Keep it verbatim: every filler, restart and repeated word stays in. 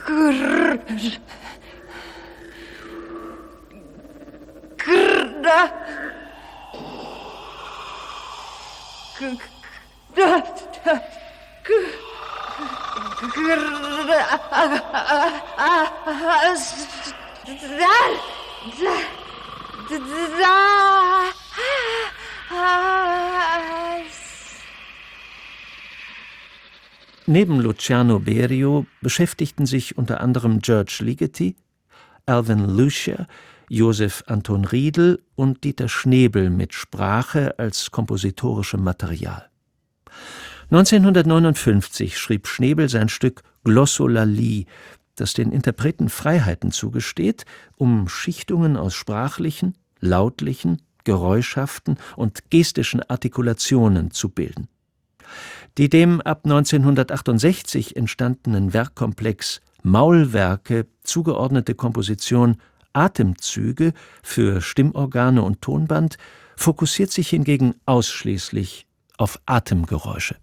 Grrr. Grrr. Neben Luciano Berio beschäftigten sich unter anderem George Ligeti, Alvin Lucier, Josef Anton Riedl und Dieter Schnebel mit Sprache als kompositorischem Material. neunzehnhundertneunundfünfzig schrieb Schnebel sein Stück Glossolalie, das den Interpreten Freiheiten zugesteht, um Schichtungen aus sprachlichen, lautlichen, geräuschhaften und gestischen Artikulationen zu bilden. Die dem ab neunzehnhundertachtundsechzig entstandenen Werkkomplex Maulwerke zugeordnete Komposition Atemzüge für Stimmorgane und Tonband fokussiert sich hingegen ausschließlich auf Atemgeräusche.